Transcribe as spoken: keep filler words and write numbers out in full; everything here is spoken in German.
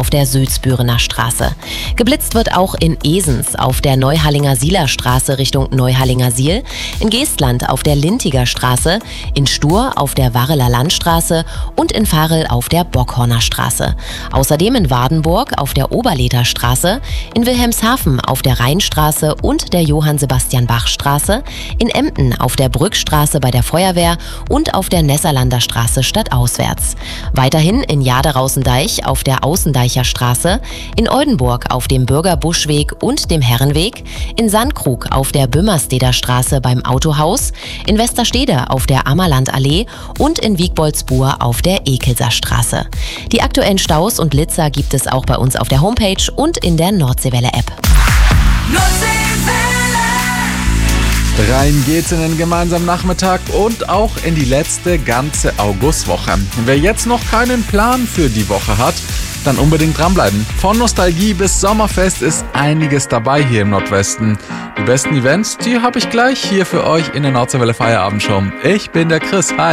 auf der Sulzbürener Straße. Geblitzt wird auch in Esens auf der Neuhallinger Sieler Straße Richtung Neuhallinger Siel, in Geestland auf der Lintiger Straße, in Stur auf der Warreler Landstraße und in Varel auf der Bockhorner Straße. Außerdem in Wardenburg auf der Oberlether Straße, in Wilhelmshaven auf der Rheinstraße und der Johann-Sebastian-Bach-Straße, in Emden auf der Brückstraße bei der Feuerwehr und auf der Nesserlander Straße stadtauswärts. Weiterhin in Jaderaußendeich auf der Außendeicher Straße, in Oldenburg auf dem Bürgerbuschweg und dem Herrenweg, in Sandkrug auf der Bümmersteder Straße beim Autohaus, in Westerstede auf der Ammerlandallee und in Wiegboldsbuhr auf der Ekelser Straße. Die aktuellen Staus und Blitzer gibt es auch bei uns auf der Homepage und in der Nordseewelle-App. Rein geht's in den gemeinsamen Nachmittag und auch in die letzte ganze Augustwoche. Wer jetzt noch keinen Plan für die Woche hat, dann unbedingt dranbleiben. Von Nostalgie bis Sommerfest ist einiges dabei hier im Nordwesten. Die besten Events, die habe ich gleich hier für euch in der Nordseewelle Feierabendshow. Ich bin der Chris. Hi.